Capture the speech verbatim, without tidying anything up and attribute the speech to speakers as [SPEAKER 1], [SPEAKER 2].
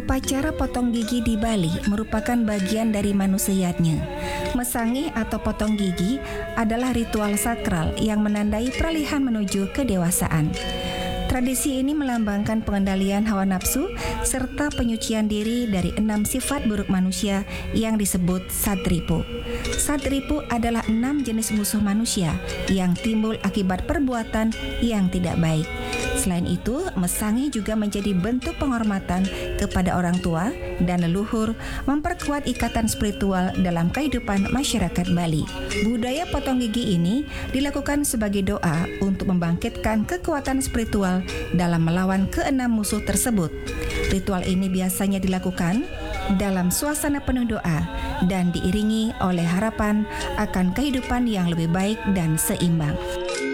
[SPEAKER 1] Upacara potong gigi di Bali merupakan bagian dari manusiatnya. Mesangih atau potong gigi adalah ritual sakral yang menandai peralihan menuju kedewasaan. Tradisi ini melambangkan pengendalian hawa nafsu serta penyucian diri dari enam sifat buruk manusia yang disebut satripu. Satripu adalah enam jenis musuh manusia yang timbul akibat perbuatan yang tidak baik. Selain itu, mesangih juga menjadi bentuk penghormatan kepada orang tua dan leluhur, memperkuat ikatan spiritual dalam kehidupan masyarakat Bali. Budaya potong gigi ini dilakukan sebagai doa untuk membangkitkan kekuatan spiritual dalam melawan keenam musuh tersebut. Ritual ini biasanya dilakukan dalam suasana penuh doa dan diiringi oleh harapan akan kehidupan yang lebih baik dan seimbang.